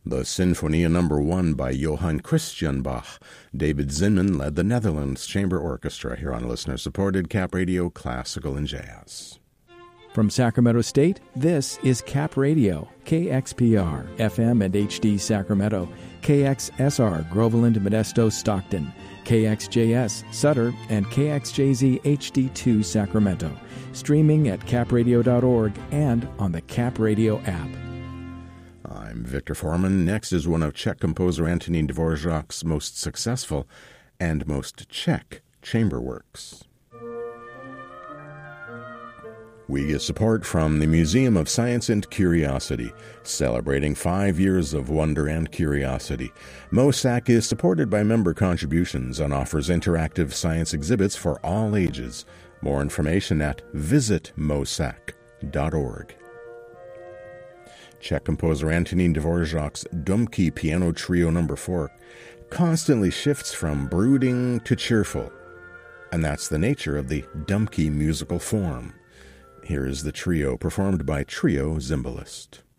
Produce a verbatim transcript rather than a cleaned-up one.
The Sinfonia Number One by Johann Christian Bach. David Zinman led the Netherlands Chamber Orchestra here on listener-supported Cap Radio Classical and Jazz. From Sacramento State, this is Cap Radio, K X P R, F M and H D Sacramento, K X S R, Groveland, Modesto, Stockton, K X J S, Sutter, and K X J Z H D two, Sacramento. Streaming at cap radio dot org and on the Cap Radio app. I'm Victor Foreman. Next is one of Czech composer Antonín Dvořák's most successful and most Czech chamber works. We get support from the Museum of Science and Curiosity, celebrating five years of wonder and curiosity. MOSAC is supported by member contributions and offers interactive science exhibits for all ages. More information at visit mosac dot org. Czech composer Antonín Dvořák's Dumky Piano Trio Number four constantly shifts from brooding to cheerful, and that's the nature of the Dumky musical form. Here is the trio performed by Trio Zimbalist.